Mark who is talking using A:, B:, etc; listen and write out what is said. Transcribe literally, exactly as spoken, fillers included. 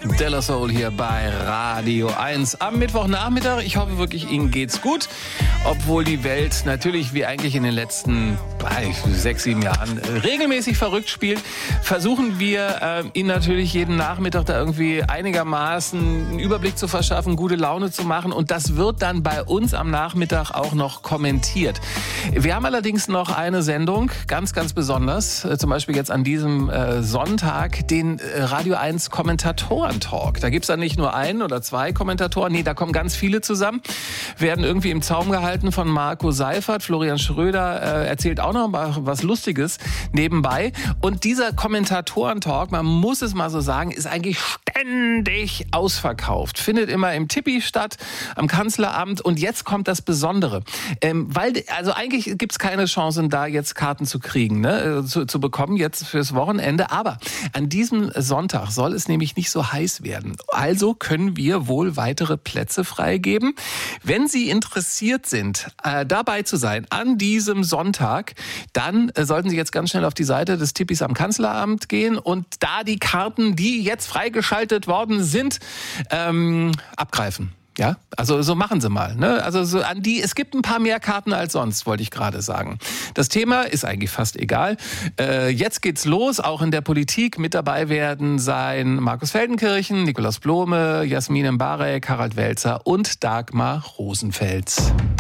A: De La Soul hier bei Radio eins am Mittwochnachmittag. Ich hoffe wirklich, Ihnen geht's gut. Obwohl die Welt natürlich wie eigentlich in den letzten äh, sechs, sieben Jahren äh, regelmäßig verrückt spielt, versuchen wir äh, Ihnen natürlich jeden Nachmittag da irgendwie einigermaßen einen Überblick zu verschaffen, gute Laune zu machen. Und das wird dann bei uns am Nachmittag auch noch kommentiert. Wir haben allerdings noch eine Sendung, ganz, ganz besonders, äh, zum Beispiel jetzt an diesem äh, Sonntag, den äh, Radio eins Kommentatoren-Talk. Da gibt's dann nicht nur einen oder zwei Kommentatoren, nee, da kommen ganz viele zusammen, werden irgendwie im Zaum gehalten von Marco Seifert. Florian Schröder äh, erzählt auch noch mal was Lustiges nebenbei. Und dieser Kommentatoren-Talk, man muss es mal so sagen, ist eigentlich ständig ausverkauft. Findet immer im Tippi statt, am Kanzleramt. Und jetzt kommt das Besondere. Ähm, weil, also eigentlich gibt's keine Chancen, da jetzt Karten zu kriegen, ne? zu, zu bekommen, jetzt fürs Wochenende. Aber an diesem Sonntag soll es nämlich nicht so heiß werden. Also können wir wohl weitere Plätze freigeben. Wenn Sie interessiert sind, äh, dabei zu sein an diesem Sonntag, dann äh, sollten Sie jetzt ganz schnell auf die Seite des Tippis am Kanzleramt gehen und da die Karten, die jetzt freigeschaltet worden sind, ähm, abgreifen. Ja, also so machen Sie mal. Ne? Also so an die, es gibt ein paar mehr Karten als sonst, wollte ich gerade sagen. Das Thema ist eigentlich fast egal. Äh, jetzt geht's los, auch in der Politik. Mit dabei werden sein Markus Feldenkirchen, Nikolaus Blome, Jasmin Mbarek, Harald Welzer und Dagmar Rosenfels.